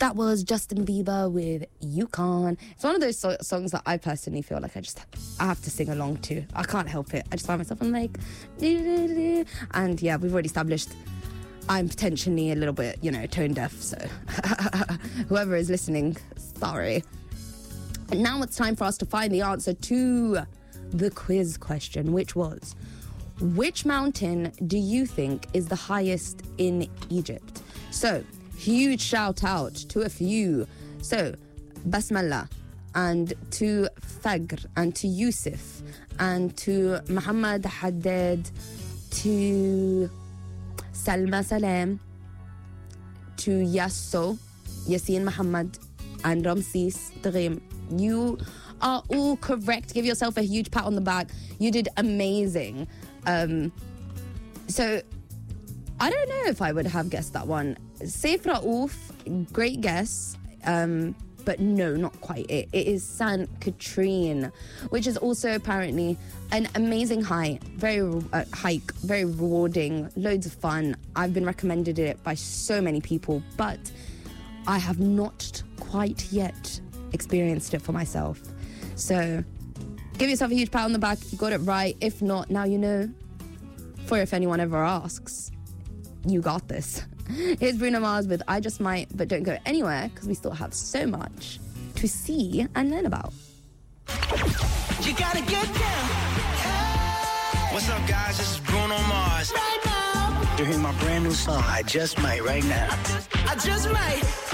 That was Justin Bieber with Yukon. It's one of those songs that I personally feel like I have to sing along to. I can't help it. I just find myself, I'm like, and yeah, we've already established I'm potentially a little bit, tone deaf. So whoever is listening, sorry. And now it's time for us to find the answer to the quiz question, which was, which mountain do you think is the highest in Egypt? So, huge shout out to a few. So, Basmala, and to Fagr, and to Yusuf, and to Muhammad Haddad, to Salma Salam, to Yasso, Yassine Muhammad, and Ramses Dagim. You are all correct. Give yourself a huge pat on the back. You did amazing. So, I don't know if I would have guessed that one. Saif Raouf, great guess, but no, not quite it. It is Saint Catherine, which is also apparently an amazing hike, very rewarding, loads of fun. I've been recommended it by so many people, but I have not quite yet experienced it for myself. So give yourself a huge pat on the back if you got it right. If not, now you know. For if anyone ever asks, you got this. Here's Bruno Mars with I Just Might, but don't go anywhere because we still have so much to see and learn about. You gotta get down. Hey. What's up, guys? This is Bruno Mars. Right now. You're hearing my brand new song, I Just Might, right now. I just might.